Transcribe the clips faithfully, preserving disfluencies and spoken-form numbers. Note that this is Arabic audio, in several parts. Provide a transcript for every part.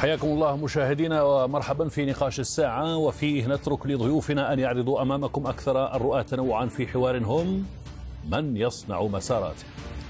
حياكم الله مشاهدينا ومرحبا في نقاش الساعة، وفيه نترك لضيوفنا أن يعرضوا أمامكم أكثر الرؤى تنوعا في حوار هم من يصنع مساراته.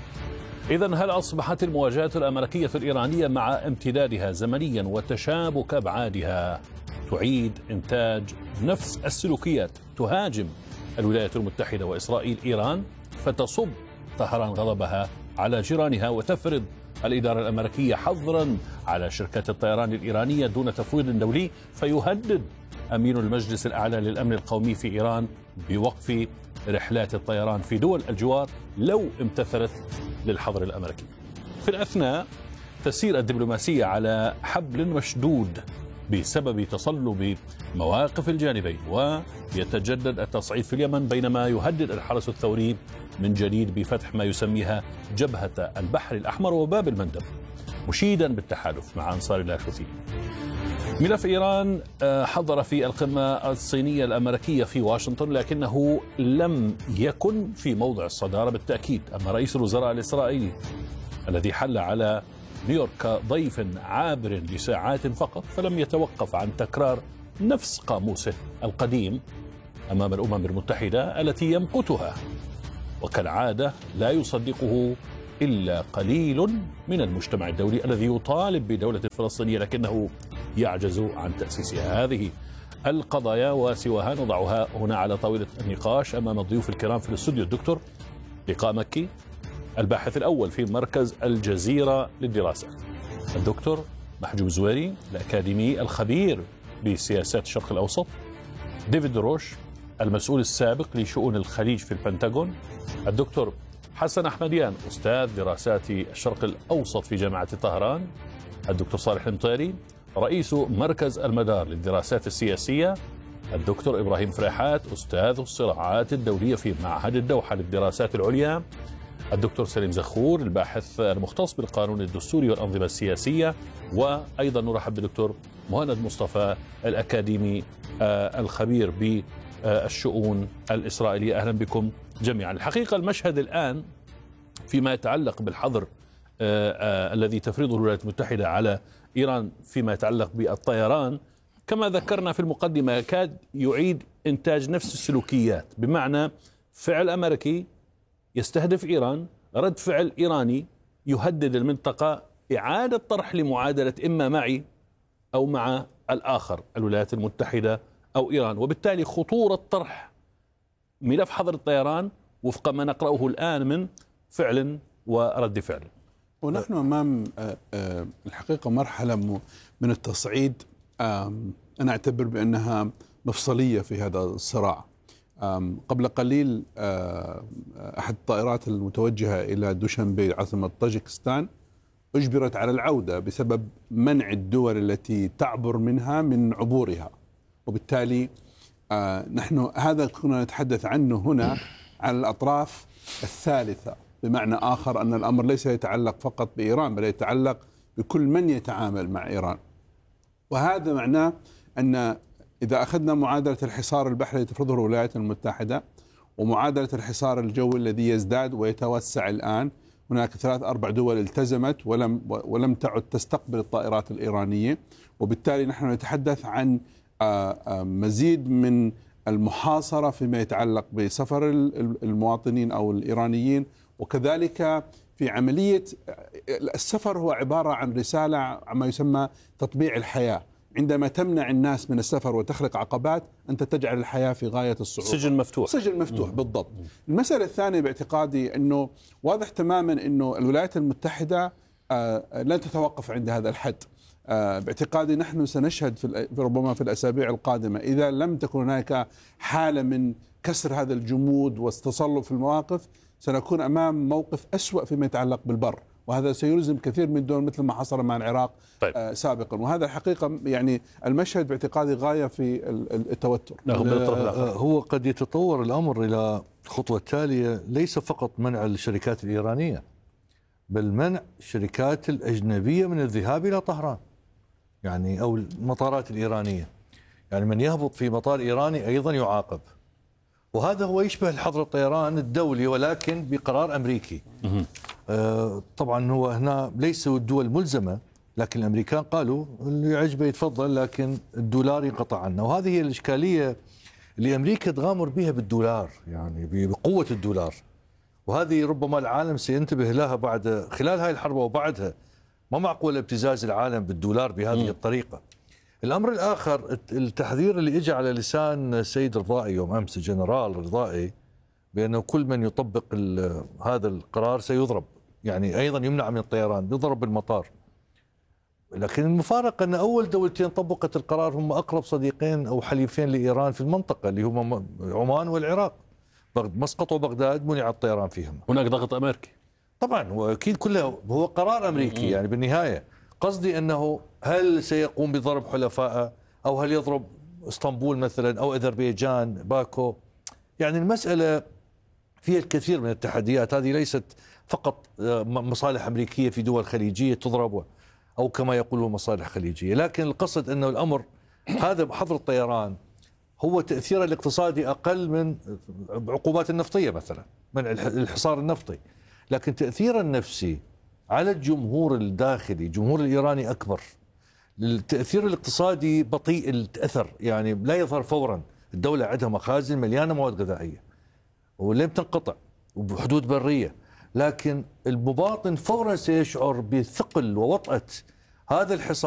إذن هل أصبحت المواجهة الأمريكية الإيرانية مع امتدادها زمنيا وتشابك أبعادها تعيد إنتاج نفس السلوكيات تهاجم الولايات المتحدة وإسرائيل إيران فتصب طهران غضبها على جيرانها وتفرض الإدارة الأمريكية حظرا على شركات الطيران الإيرانية دون تفويض دولي، فيهدد أمين المجلس الأعلى للأمن القومي في إيران بوقف رحلات الطيران في دول الجوار لو امتثلت للحظر الأمريكي. في الأثناء تسير الدبلوماسية على حبل مشدود بسبب تصلب مواقف الجانبين، ويتجدد التصعيد في اليمن بينما يهدد الحرس الثوري من جديد بفتح ما يسميها جبهة البحر الأحمر وباب المندب، مشيدا بالتحالف مع أنصار الله الحوثي. ملف إيران حضر في القمة الصينية الأمريكية في واشنطن، لكنه لم يكن في موضع الصدارة بالتأكيد. أما رئيس الوزراء الإسرائيلي الذي حل على نيويورك ضيف عابر لساعات فقط فلم يتوقف عن تكرار نفس قاموسه القديم أمام الأمم المتحدة التي يمقتها، وكالعادة لا يصدقه إلا قليل من المجتمع الدولي الذي يطالب بدولة فلسطينية لكنه يعجز عن تأسيسها. هذه القضايا وسواها نضعها هنا على طاولة النقاش أمام الضيوف الكرام في الاستوديو. الدكتور لقاء مكي، الباحث الأول في مركز الجزيرة للدراسات. الدكتور محجوب زويري، الأكاديمي الخبير بسياسات الشرق الأوسط. ديفيد روش، المسؤول السابق لشؤون الخليج في البنتاغون. الدكتور حسن أحمديان، أستاذ دراسات الشرق الأوسط في جامعة طهران. الدكتور صالح المطيري، رئيس مركز المدار للدراسات السياسية. الدكتور إبراهيم فريحات، أستاذ الصراعات الدولية في معهد الدوحة للدراسات العليا. الدكتور سليم زخور، الباحث المختص بالقانون الدستوري والأنظمة السياسية. وأيضا نرحب بالدكتور مهند مصطفى، الأكاديمي الخبير بالشؤون الإسرائيلية. أهلا بكم جميعا. الحقيقة المشهد الآن فيما يتعلق بالحظر الذي تفرضه الولايات المتحدة على إيران فيما يتعلق بالطيران كما ذكرنا في المقدمة يكاد يعيد إنتاج نفس السلوكيات، بمعنى فعل أمريكي يستهدف إيران، رد فعل إيراني يهدد المنطقة، إعادة طرح لمعادلة إما معي أو مع الآخر الولايات المتحدة أو إيران، وبالتالي خطورة طرح ملف حظر الطيران وفق ما نقرأه الآن من فعل ورد فعل. ونحن أمام الحقيقة مرحلة من التصعيد أنا أعتبر بأنها مفصلية في هذا الصراع. قبل قليل أحد الطائرات المتوجهة إلى دوشنبي عاصمة طاجكستان أجبرت على العودة بسبب منع الدول التي تعبر منها من عبورها، وبالتالي نحن هذا كنا نتحدث عنه هنا عن الأطراف الثالثة، بمعنى آخر أن الأمر ليس يتعلق فقط بإيران بل يتعلق بكل من يتعامل مع إيران. وهذا معناه أن إذا أخذنا معادلة الحصار البحري التي تفرضه الولايات المتحدة ومعادلة الحصار الجوي الذي يزداد ويتوسع الآن، هناك ثلاث أربع دول التزمت ولم ولم تعد تستقبل الطائرات الإيرانية، وبالتالي نحن نتحدث عن مزيد من المحاصرة فيما يتعلق بسفر المواطنين أو الإيرانيين، وكذلك في عملية السفر هو عبارة عن رسالة عما يسمى تطبيع الحياة. عندما تمنع الناس من السفر وتخلق عقبات أنت تجعل الحياة في غاية الصعوبة. سجن مفتوح. سجن مفتوح بالضبط. المسألة الثانية باعتقادي أنه واضح تماما أنه الولايات المتحدة لن تتوقف عند هذا الحد. باعتقادي نحن سنشهد في ربما في الأسابيع القادمة إذا لم تكن هناك حالة من كسر هذا الجمود والتصلب في المواقف سنكون أمام موقف أسوأ فيما يتعلق بالبر، وهذا سيلزم كثير من الدول مثل ما حصل مع العراق طيب. آه سابقا، وهذا الحقيقة يعني المشهد باعتقادي غاية في التوتر. هو قد يتطور الأمر إلى خطوة تالية، ليس فقط منع الشركات الإيرانية بل منع الشركات الأجنبية من الذهاب إلى طهران، يعني أو المطارات الإيرانية، يعني من يهبط في مطار إيراني أيضا يعاقب. وهذا هو يشبه الحظر الطيران الدولي ولكن بقرار أمريكي. آه طبعا هو هنا ليس الدول ملزمة لكن الأمريكان قالوا اللي يعجبه يتفضل، لكن الدولار ينقطع عنا. وهذه هي الإشكالية اللي أمريكا تغامر بها بالدولار، يعني بقوة الدولار. وهذه ربما العالم سينتبه لها بعد خلال هاي الحرب وبعدها. ما معقول ابتزاز العالم بالدولار بهذه م. الطريقة. الأمر الآخر التحذير اللي إجى على لسان السيد رضائي يوم أمس، الجنرال رضائي، بأنه كل من يطبق هذا القرار سيضرب، يعني أيضا يمنع من الطيران، يضرب بالمطار. لكن المفارقة أن أول دولتين طبقت القرار هم أقرب صديقين أو حليفين لإيران في المنطقة، اللي هم عمان والعراق. مسقط وبغداد منع الطيران فيهم. هناك ضغط أمريكي طبعا، وأكيد كله هو قرار أمريكي. يعني بالنهاية قصدي أنه هل سيقوم بضرب حلفائه، أو هل يضرب اسطنبول مثلا أو أذربيجان باكو. يعني المسألة فيها الكثير من التحديات. هذه ليست فقط مصالح أمريكية في دول خليجية تضرب، أو كما يقولون مصالح خليجية. لكن القصد أنه الأمر هذا بحظر الطيران هو تأثيره الاقتصادي أقل من عقوبات النفطية مثلا، من الحصار النفطي. لكن تأثيره النفسي على الجمهور الداخلي، الجمهور الإيراني أكبر. التأثير الاقتصادي بطيء الأثر، يعني لا يظهر فورا. الدولة عندها مخازن مليانة مواد غذائية ولم تنقطع وبحدود برية، لكن المواطن فورا سيشعر بثقل ووطأة هذا الحصار.